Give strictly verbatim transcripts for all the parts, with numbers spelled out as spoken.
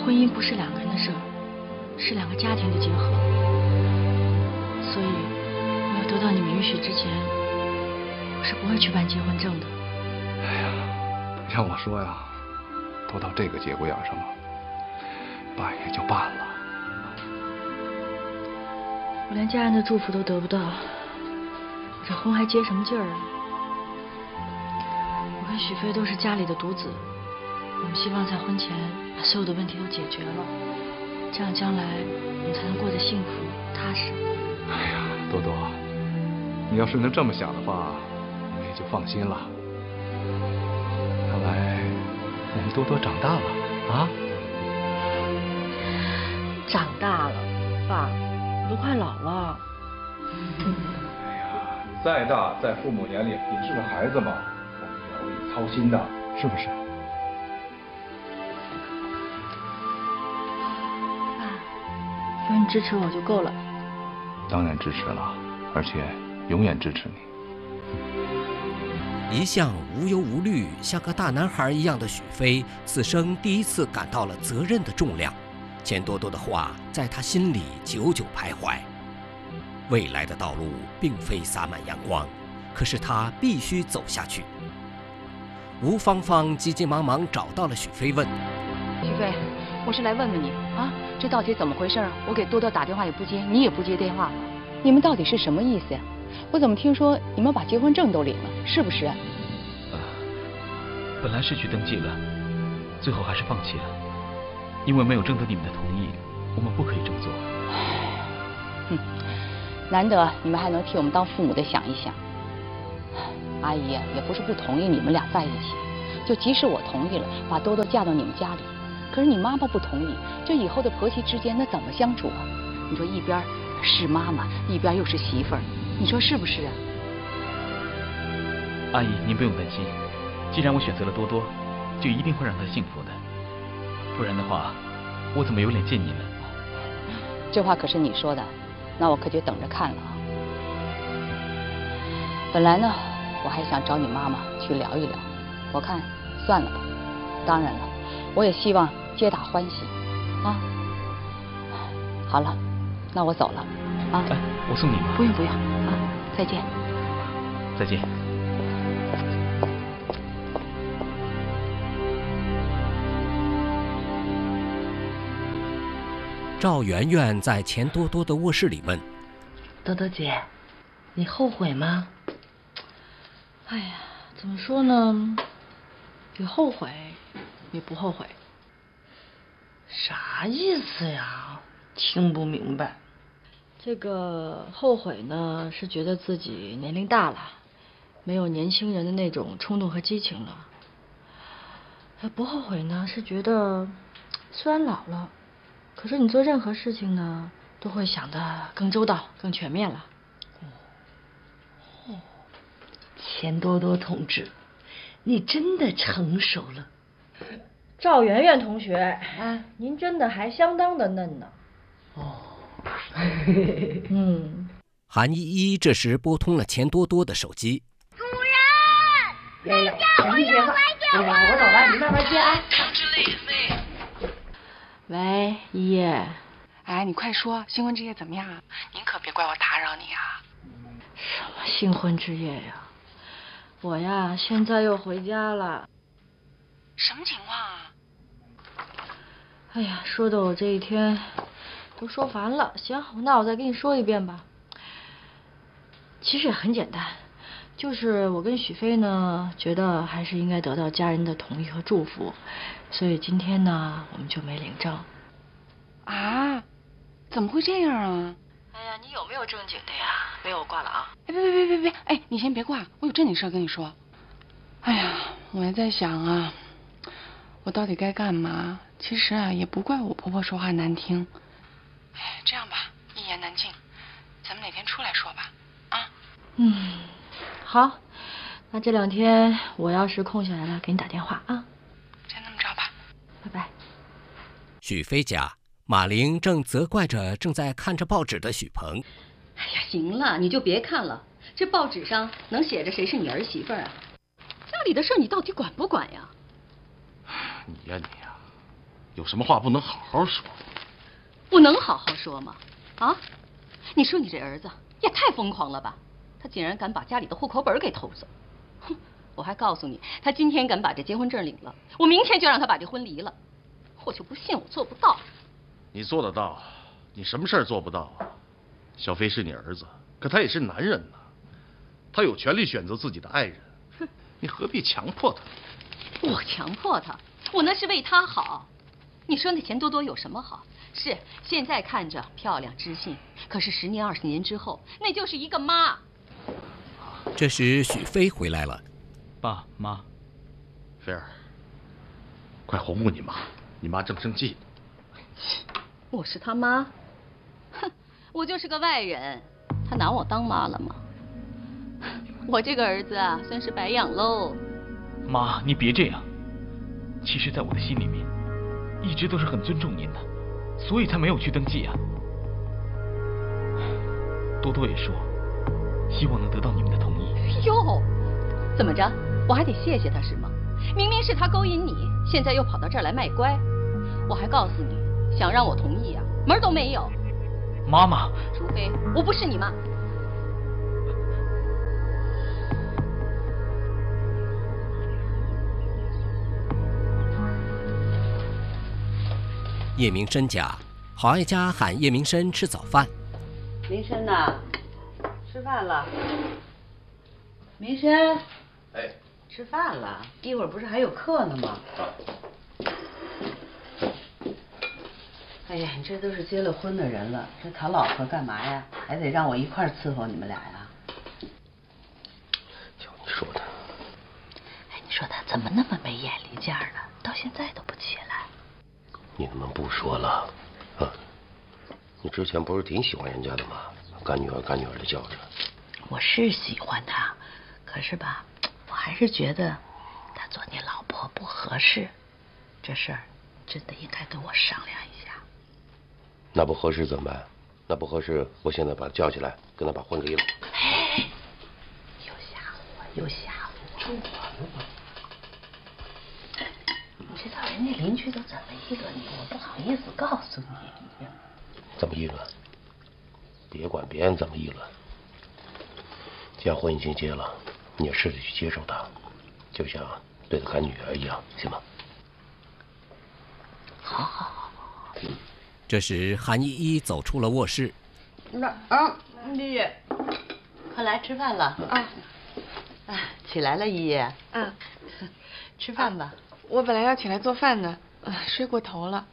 婚姻不是两个人的事儿，是两个家庭的结合。所以，没有得到你们允许之前，我是不会去办结婚证的。 哎呀，让我说呀，都到这个节骨眼上了，办也就办了。 我连家人的祝福都得不到，我这婚还结什么劲儿啊？我跟许飞都是家里的独子，我们希望在婚前把所有的问题都解决了，这样将来我们才能过得幸福踏实。 哎呀，多多，你要是能这么想的话，我也就放心了。看来我们多多长大了啊！ 长大了，爸，我都快老了。 哎呀，你再大，在父母眼里也是个孩子嘛，我们也要为你操心的，是不是？ 爸，有你支持我就够了。 当然支持了，而且永远支持你。 一向无忧无虑、像个大男孩一样的许飞，此生第一次感到了责任的重量。钱多多的话在他心里久久徘徊。未来的道路并非洒满阳光，可是他必须走下去。吴芳芳急急忙忙找到了许飞，问： 许飞，我是来问问你啊，这到底怎么回事啊？我给多多打电话也不接，你也不接电话了，你们到底是什么意思呀？我怎么听说你们把结婚证都领了，是不是？ 呃，本来是去登记了，最后还是放弃了，因为没有征得你们的同意，我们不可以这么做。 哼，难得你们还能替我们当父母的想一想。阿姨呀，也不是不同意你们俩在一起，就即使我同意了，把多多嫁到你们家里，可是你妈妈不同意，这以后的婆媳之间那怎么相处啊？你说一边是妈妈，一边又是媳妇儿，你说是不是啊？ 阿姨，您不用担心，既然我选择了多多，就一定会让她幸福的，不然的话，我怎么有脸见你呢？ 这话可是你说的，那我可就等着看了啊。本来呢，我还想找你妈妈去聊一聊，我看算了吧。当然了，我也希望皆大欢喜啊。好了，那我走了啊。 哎，我送你吗？ 不用不用啊，再见。 再见。 赵媛媛在钱多多的卧室里问： 多多姐，你后悔吗？ 哎呀，怎么说呢？也后悔，也不后悔。 啥意思呀？听不明白。 这个后悔呢，是觉得自己年龄大了，没有年轻人的那种冲动和激情了。不后悔呢，是觉得虽然老了，可是你做任何事情呢，都会想得更周到、更全面了。 哦，钱多多同志，你真的成熟了。 赵媛媛同学，啊，您真的还相当的嫩呢。 哦， 嗯。 韩依依这时拨通了钱多多的手机。 主人，人家我要来电话了。 我走了，你慢慢接啊。 喂，依依。 哎，你快说，新婚之夜怎么样啊？您可别怪我打扰你啊。 什么新婚之夜呀？我呀，现在又回家了。 什么情况啊？ 哎呀，说的我这一天都说烦了。行，那我再跟你说一遍吧。其实也很简单，就是我跟许飞呢，觉得还是应该得到家人的同意和祝福，所以今天呢，我们就没领证。 啊？怎么会这样啊？ 哎呀，你有没有正经的呀？没有，我挂了啊。 哎，别别别别别，哎，你先别挂，我有正经事跟你说。哎呀，我还在想啊，我到底该干嘛？其实啊，也不怪我婆婆说话难听。哎，这样吧，一言难尽，咱们哪天出来说吧，啊？ 嗯，好，那这两天我要是空下来了，给你打电话啊。 先那么着吧， 拜拜。 许飞家，马玲正责怪着正在看着报纸的许鹏。 哎呀，行了，你就别看了，这报纸上能写着谁是你儿媳妇啊？家里的事你到底管不管呀？ 你呀你呀， 有什么话不能好好说？ 我能好好说吗？啊？你说你这儿子也太疯狂了吧！他竟然敢把家里的户口本给偷走！哼！我还告诉你，他今天敢把这结婚证领了，我明天就让他把这婚离了。我就不信我做不到。 你做得到，你什么事儿做不到啊？小飞是你儿子，可他也是男人呐，他有权利选择自己的爱人。哼，你何必强迫他？ 我强迫他，我那是为他好。你说那钱多多有什么好？是现在看着漂亮知性，可是十年二十年之后，那就是一个妈。 这时许飞回来了， 爸妈， 菲儿，快哄哄你妈，你妈正生气呢。 我是他妈，哼，我就是个外人，他拿我当妈了吗？我这个儿子啊，算是白养喽。 妈，你别这样。其实，在我的心里面，一直都是很尊重您的，所以才没有去登记啊。多多也说，希望能得到你们的同意。 哟，怎么着？我还得谢谢他是吗？明明是他勾引你，现在又跑到这儿来卖乖。我还告诉你，想让我同意啊，门儿都没有。 妈妈， 除非我不是你妈。 叶明生家，郝爱家喊叶明生吃早饭。 明生呐，吃饭了。明生， 哎， 吃饭了，一会儿不是还有课呢吗？ 啊。 哎呀，你这都是结了婚的人了，这讨老婆干嘛呀？还得让我一块儿伺候你们俩呀？ 瞧你说的。 哎，你说他怎么那么没眼力见儿呢？到现在都不起来。 你怎么不说了？啊，你之前不是挺喜欢人家的吗？干女儿干女儿的叫着。 我是喜欢他，可是吧，我还是觉得他做你老婆不合适。这事儿真的应该跟我商量一下。 那不合适怎么办？那不合适，我现在把他叫起来，跟他把婚离了。 哎，又吓唬我，又吓唬我，住我了吗？你知道人家邻居都怎么议论你，我不好意思告诉你。 怎么议论？别管别人怎么议论。既然婚已经结了，你也试着去接受他，就像对待干女儿一样，行吗？ 好好好。 嗯。 这时，韩依依走出了卧室。 那啊，依依，快来吃饭了啊！啊，起来了，依依。 嗯， 吃饭吧。 我本来要起来做饭呢，啊，睡过头了。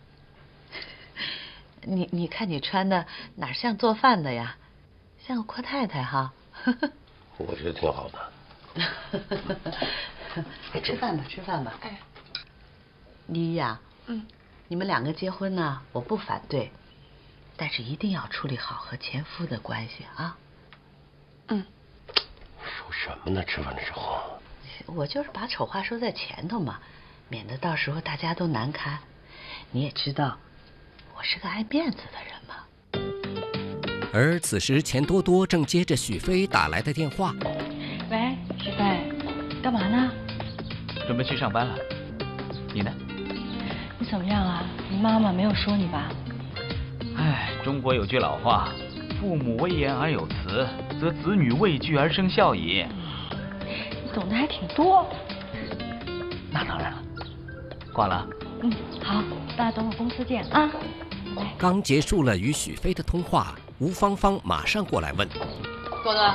你你看你穿的哪像做饭的呀？像个阔太太哈。 我觉得挺好的。 哎，吃饭吧，吃饭吧。 哎， 依依呀， 嗯。 你们两个结婚呢，我不反对，但是一定要处理好和前夫的关系啊。 嗯。 说什么呢？吃饭的时候。 我就是把丑话说在前头嘛，免得到时候大家都难堪。你也知道，我是个爱面子的人嘛。 而此时，钱多多正接着许飞打来的电话。 喂，许飞，干嘛呢？ 准备去上班了。你呢？ 你怎么样啊？你妈妈没有说你吧？ 哎，中国有句老话，父母威严而有慈，则子女畏惧而生孝矣。 你懂得还挺多。 那当然了。挂了。 嗯，好，大家等会公司见啊。 刚结束了与许飞的通话，吴芳芳马上过来问： 多多，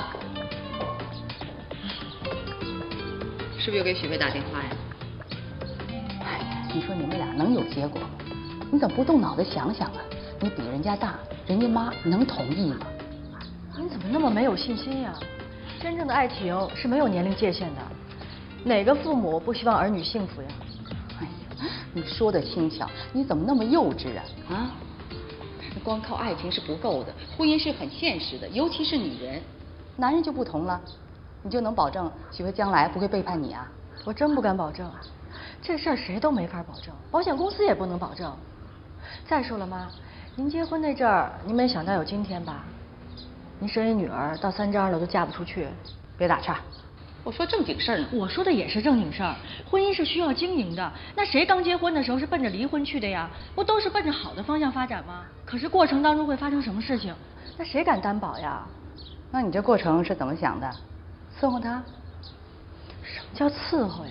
是不是又给许飞打电话呀？哎呀，你说你们俩能有结果吗？你怎么不动脑子想想啊？你比人家大，人家妈能同意吗？ 你怎么那么没有信心呀？真正的爱情是没有年龄界限的，哪个父母不希望儿女幸福呀？ 哎呀，你说的轻巧，你怎么那么幼稚啊？啊？光靠爱情是不够的，婚姻是很现实的，尤其是女人。男人就不同了，你就能保证许飞将来不会背叛你啊？ 我真不敢保证，这事儿谁都没法保证，保险公司也不能保证。再说了，妈，您结婚那阵儿，您没想到有今天吧？您生一女儿到三张了都嫁不出去， 别打岔。 我说正经事儿呢。 我说的也是正经事儿，婚姻是需要经营的。那谁刚结婚的时候是奔着离婚去的呀？不都是奔着好的方向发展吗？可是过程当中会发生什么事情，那谁敢担保呀？ 那你这过程是怎么想的？伺候他？ 什么叫伺候呀？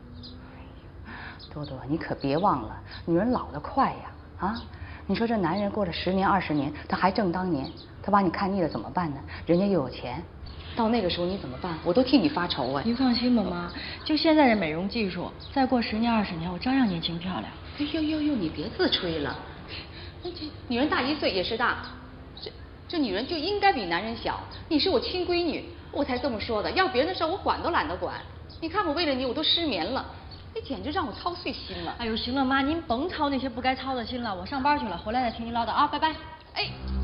多多，你可别忘了，女人老得快呀！啊，你说这男人过了十年二十年，他还正当年，他把你看腻了怎么办呢？人家又有钱，到那个时候你怎么办？我都替你发愁啊！ 您放心吧，妈，就现在的美容技术，再过十年二十年，我照样年轻漂亮。 哎呦呦呦，你别自吹了，那这女人大一岁也是大，这这女人就应该比男人小。你是我亲闺女，我才这么说的。要别人的事我管都懒得管。你看我为了你，我都失眠了。你简直让我操碎心了！ 哎呦，行了，妈，您甭操那些不该操的心了，我上班去了，回来再听您唠叨啊，拜拜。 哎。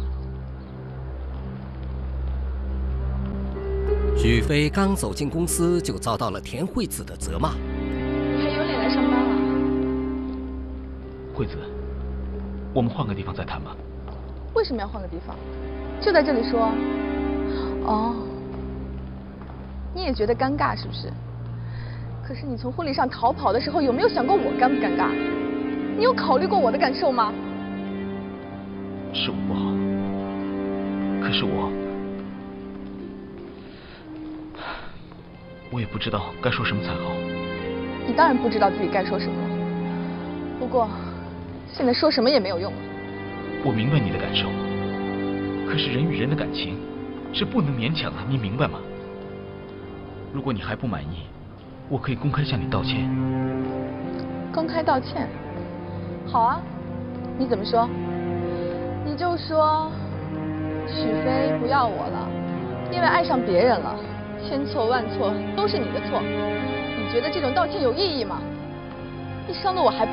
许飞刚走进公司，就遭到了田惠子的责骂。 你还有脸来上班啊？ 惠子，我们换个地方再谈吧。 为什么要换个地方？就在这里说。哦，你也觉得尴尬是不是？可是你从婚礼上逃跑的时候，有没有想过我尴不尴尬？你有考虑过我的感受吗？ 是我不好，可是我，我也不知道该说什么才好。 你当然不知道自己该说什么了。不过，现在说什么也没有用了。 我明白你的感受，可是人与人的感情是不能勉强的，你明白吗？如果你还不满意，我可以公开向你道歉。 公开道歉？好啊，你怎么说？你就说许飞不要我了，因为爱上别人了，千错万错都是你的错。你觉得这种道歉有意义吗？你伤得我还不